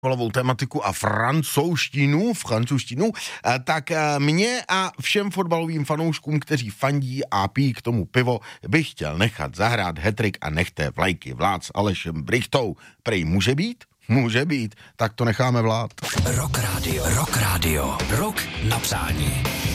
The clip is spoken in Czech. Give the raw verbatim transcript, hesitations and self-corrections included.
kolovou tematiku a francouzštinu, francouzštinu, tak mě a všem fotbalovým fanouškům, kteří fandí a pijí k tomu pivo, bych chtěl nechat zahrát hetrik a nechte vlajky vlád s Alešem Brychtou. Prej může být? Může být, tak to necháme vlád. Rock Radio, Rock Radio, rok na přání.